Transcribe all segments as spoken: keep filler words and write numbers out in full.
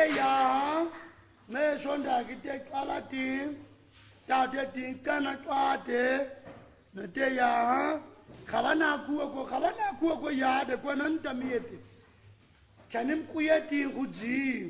ya ne sonda kite kala ti ta te ti kana kwate ne te ya khabana kuwa ko khabana kuwa ko ya de ko nan tamiyete kanim kuyeti huji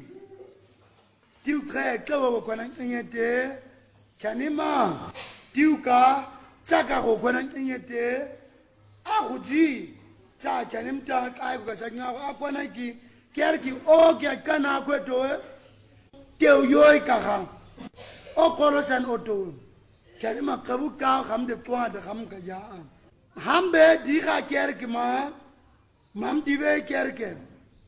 tiu kre ko ko nan nyete kanima tiu ka tsaka ko ko nan nyete a huji tsa kanim ta kai ko sa nga a ko na ki kerki o ke kana ko to teu yoy ka ha o ko san oto kanima kabu ka kham de to de kham ka ya hambe di ka kerki ma mam di be kerke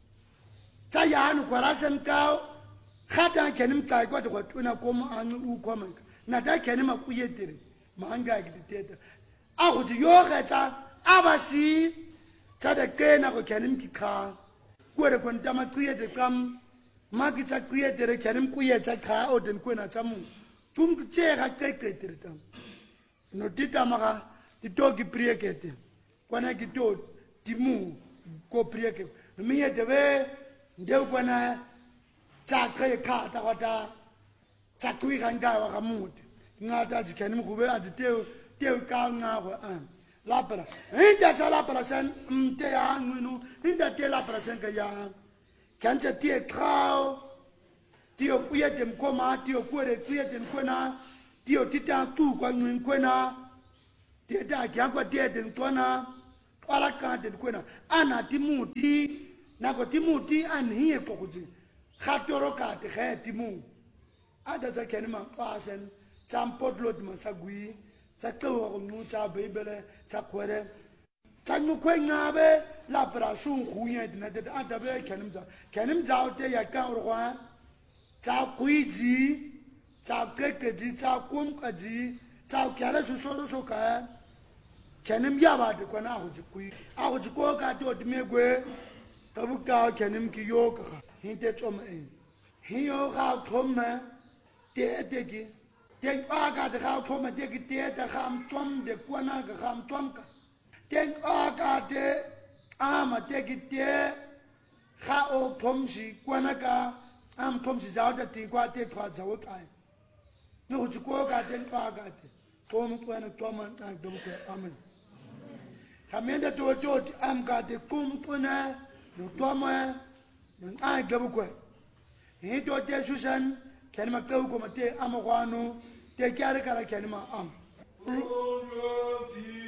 ta ya nu kwarasan ka khata kenim kai kwa to tuna ko ma an u ko man na da kenim ku yedire ma an ga gi tete a go ji yo ga ta abasi ta da ke na ko kenim ki kha ko re kon ta ma ku yede kam ma ki ta ku yedire kenim ku ye ta kha o den ko na ta mu tum ki che ga ke ke tir ta no tita ma ga ti to ki priekete kwana ki to ti mu ko prieke mi ye de be ndeu kwana tsakhe kha ta kwata tsakui khanga wa kamut ngata dikani mkhube aziteu teu ka ngaho an lapra inda tsa lapra san mte ya ngunu inda te lapra san ka ya kancha tie khao tio kuye dem koma tio kuere tie dem kona tio tita tu kwa ngin kona tie da kya kwa tie dem kona ala ka dem kona ana timuti nako timuti an hiye pokuzi khatoro ka te khatimu ada za kenima fasen champodlot man sagui saklo ko nu cha bebele cha kwere tangu kwe ngabe la prasun khuye dina de ada be kenim za kenim za te ya ka urwa cha kuiji cha keke ji cha kum ka ji cha kyara su so so ka kenim ya ba de ko na hu ji kui a hu ji ko ka to de megwe tabu ka kenim ki yo ka hinte chom en hiyo ga thome te te ki te aga de ga thome te ki te te kham chom de kwana ga kham chom ka te aga de ama te ki te kha o thom si kwana ka am thom si jaw de ti kwa te thwa jaw kai no ju ko ga de aga te thom kwana thom na do ko amen khamenda to to am ga de kum kwana no thom nang ai gabu ko he to te susan kenma ka ko mate amagwano te kyar kara kenma am